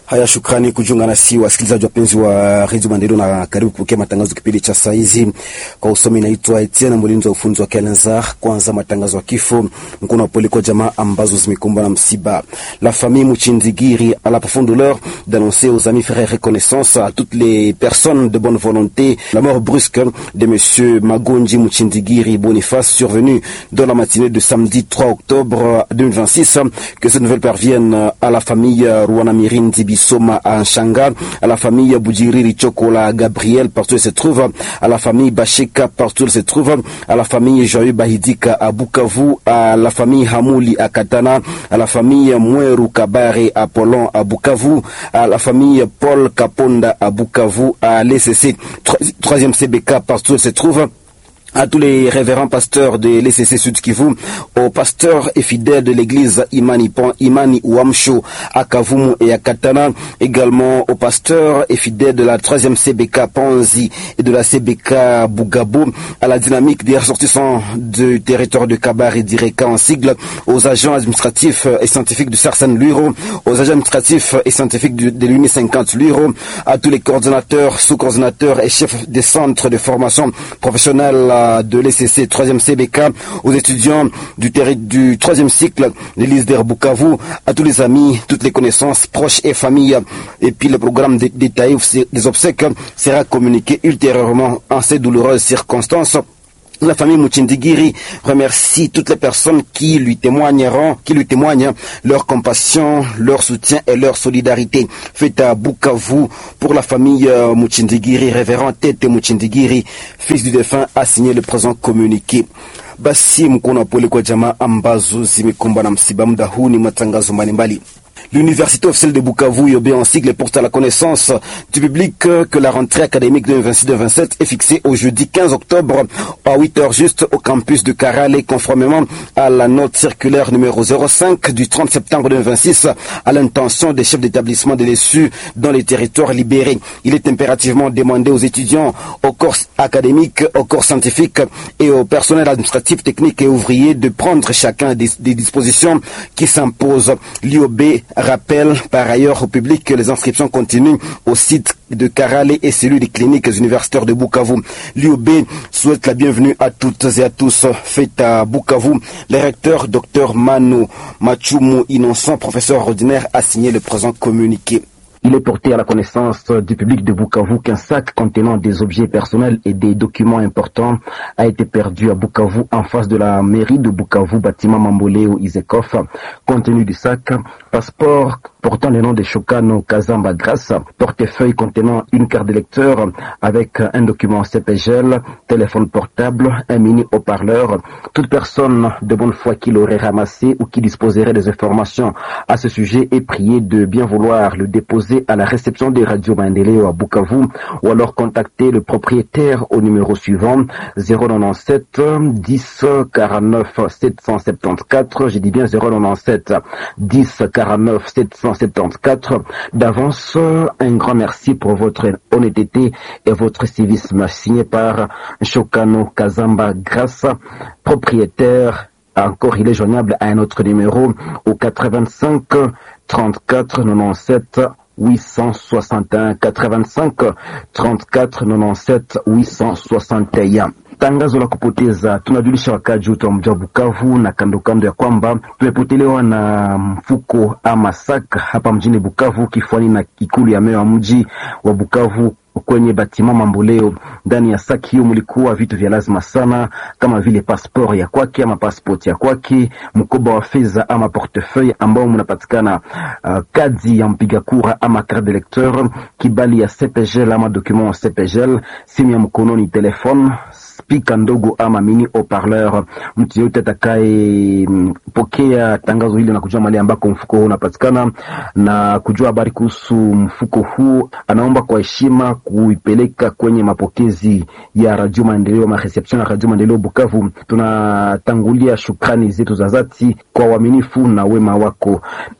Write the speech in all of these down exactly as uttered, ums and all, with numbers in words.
Haya, shukrani kujiunga nasi wasikilizaji wapenzi wa Radio Maendeleo, na karibu kupokea matangazo kipindi cha saa hizi. Kwa usomi naitwa Etienne Mulinzo, ufunzi wa Kalenzar. Kwanza matangazo ya kifo, mkono wa pole kwa jamaa ambazo zimekumbwa na msiba. La famille Muchindigiri a la profonde douleur d'annoncer aux amis, frères et reconnaissance à toutes les personnes de bonne volonté la mort brusque de monsieur Magonji Muchindigiri Boniface, survenu dans la matinée de samedi trois octobre deux mille vingt-six. Que cette nouvelle parvienne à la famille Rouanamirin Tibi Soma à Nshanga, à la famille Boudjiri Chokola Gabriel partout où se trouve, à la famille Bacheka partout où se trouve, à la famille Joyeux Bahidika à Bukavu, à la famille Hamouli à Katana, à la famille Mweru Kabare à Polon à Bukavu, à la famille Paul Kaponda à Bukavu, à l'E C C troisième C B K partout où se trouve, à tous les révérends pasteurs de l'E C C Sud Kivu, aux pasteurs et fidèles de l'église Imani Pon, Imani Ouamsho à Kavumu et à Katana, également aux pasteurs et fidèles de la troisième C B K Panzi et de la C B K Bougabo, à la dynamique des ressortissants du territoire de Kabar et d'Ireka en sigle, aux agents administratifs et scientifiques du Sarsan Luiro, aux agents administratifs et scientifiques de, de l'Uni cinquante Luiro, à tous les coordonnateurs, sous-coordonnateurs et chefs des centres de formation professionnelle de l'E C C troisième C B K, aux étudiants du, du troisième cycle de l'I S D R Bukavu, à tous les amis, toutes les connaissances, proches et familles. Et puis le programme détaillé des obsèques sera communiqué ultérieurement en ces douloureuses circonstances. La famille Muchindigiri remercie toutes les personnes qui lui témoigneront, qui lui témoignent leur compassion, leur soutien et leur solidarité. Faites à Bukavu pour la famille Muchindigiri, révérend Tete Muchindigiri, fils du défunt, a signé le présent communiqué. Basi mkono pole kwa jamaa ambazo zimekumbwa na msiba. Muda huu ni matangazo mbalimbali. L'université officielle de Bukavu, Yobé en sigle, porte à la connaissance du public que la rentrée académique de vingt-six vingt-sept est fixée au jeudi quinze octobre à huit heures juste au campus de Karale, conformément à la note circulaire numéro zéro cinq du trente septembre deux mille vingt-six, à l'intention des chefs d'établissement de l'E S U dans les territoires libérés. Il est impérativement demandé aux étudiants, aux corps académiques, aux corps scientifiques et au personnel administratif, technique et ouvrier de prendre chacun des, des dispositions qui s'imposent. L'I O B rappelle par ailleurs au public que les inscriptions continuent au site de Karale et celui des cliniques universitaires de Bukavu. L'I O B souhaite la bienvenue à toutes et à tous. Fait à Bukavu, le recteur Dr Manu Machumu Innocent, professeur ordinaire, a signé le présent communiqué. Il est porté à la connaissance du public de Bukavu qu'un sac contenant des objets personnels et des documents importants a été perdu à Bukavu en face de la mairie de Bukavu, bâtiment Mamboleo Izekoff. Compte tenu du sac, passeport portant le nom de Shokano Kazamba Grasse, portefeuille contenant une carte d'électeur avec un document C P G L, téléphone portable, un mini haut-parleur. Toute personne de bonne foi qui l'aurait ramassé ou qui disposerait des informations à ce sujet est priée de bien vouloir le déposer à la réception des Radio Maendeleo à Bukavu, ou alors contacter le propriétaire au numéro suivant zéro neuf-sept dix quarante-neuf sept cent soixante-quatorze. J'ai dit bien zéro neuf-sept dix quarante-neuf sept cent soixante-quatorze. D'avance, un grand merci pour votre honnêteté et votre civisme. Signé par Shokano Kazamba Grasse, propriétaire. Encore, il est joignable à un autre numéro au quatre-vingt-cinq trente-quatre quatre-vingt-sept huit cent soixante et un, quatre-vingt-cinq trente-quatre quatre-vingt-sept huit cent soixante et un. Tangazo la kupoteza, tunajulisha wakaji wote wa mji wa Bukavu na kando kando ya kwamba tumepotelewa na mfuko ama saka hapa mjini Bukavu, kifuani na ikulu ya meya wa mji wa Bukavu. Kwenye batima Mamboleo, ndani ya saki hiyo mlikuwa vitu vya lazima sana kama vile passport ya kwake ama passport ya kwake, mkoba wa fedha ama portefeuille ambao mnapatikana, uh, kadi ya mpiga kura ama carte d'électeur, kibali ya C P G L ama document C P G L, simu ya mkononi, telefone, spika ndogo ama mini haut-parleur. Mtu yote atakaye pokea tangazo hili na kujua mahali ambako mfuko huu unapatikana na kujua habari kuhusu mfuko huu, anaomba kwa heshima kuipeleka kwenye mapokezi ya Radio Maendeleo, ma reception ya Radio Maendeleo Bukavu. Tunatangulia shukrani zetu za dhati kwa uaminifu na wema wako.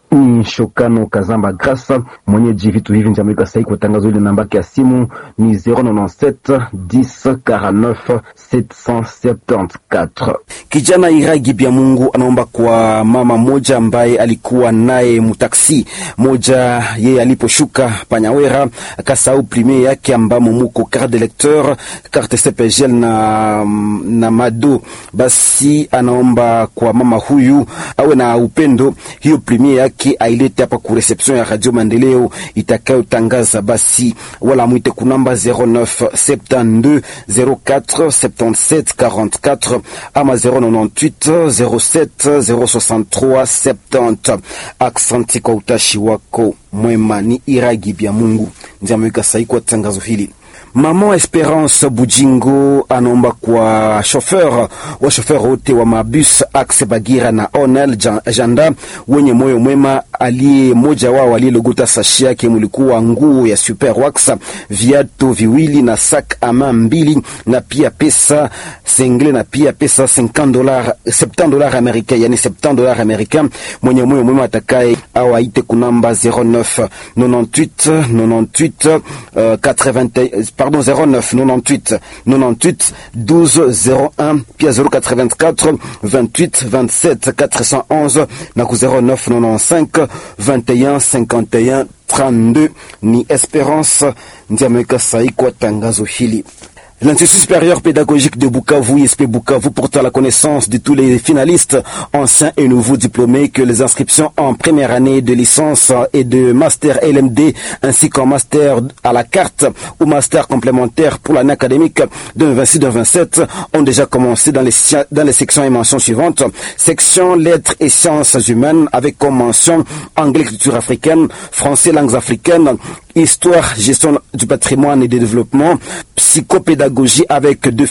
Ni Shokano Kazamba Grasa mwenyeji vitu hivi ndio ameweka sahihi kwa tangazo ile. Namba ya simu ni zero neuf sept dix quarante-neuf sept cent soixante-quatorze. Kijana Iragi Bya Mungu anaomba kwa mama moja ambaye alikuwa naye mutaksi moja, yeye aliposhuka Panyawera akasahau prime yake ambamo muko carte de lecteur, carte C P G L na na mado. Basi anaomba kwa mama huyu awe na upendo, hiyo prime yake ailete hapa ku reception ya Radio Maendeleo itakayotangaza. Basi wala mwite kunamba zero neuf sept-deux zero quatre sept-sept quarante-quatre ama zero neuf huit zero sept zero six-trois septante. Aksanti kwa utashi wako mwema. Ni Iragi Bya Mungu ndiye ameweka sahihi kwa tangazo hili. Mama Esperance Bujingo anaomba kwa chauffeur wa chauffeur wote wa mabus Axe Bagira na Onel Janda wenye moyo mwema, aliye moja wao aliyelogota sashi yake mulikuwa nguo ya Super Wax, viatu viwili na sac ama mbili, na pia pesa single na pia pesa cinquante dollars soixante dollars américains, yani soixante dollars américains. Mwenye moyo mwema atakaye au aite kunamba zero neuf neuf-huit neuf-huit uh, quatre-vingts pardon zero neuf neuf-huit neuf-huit douze zero un pia zero quatre-vingt-quatre vingt-huit vingt-sept quatre cent onze na ku zero neuf neuf-cinq vingt et un cinquante et un trente-deux. Ni Esperance ndiye ameweka sahihi kwa tangazo hili. L'Institut supérieur pédagogique de Bukavu, I S P Bukavu, porte à la connaissance de tous les finalistes, anciens et nouveaux diplômés, que les inscriptions en première année de licence et de master L M D, ainsi qu'en master à la carte ou master complémentaire pour l'année académique deux mille vingt-six deux mille vingt-sept ont déjà commencé dans les, dans les sections et mentions suivantes. Section lettres et sciences humaines avec comme mention anglais, culture africaine, français, langues africaines, histoire, gestion du patrimoine et du développement, psychopédagogie avec deux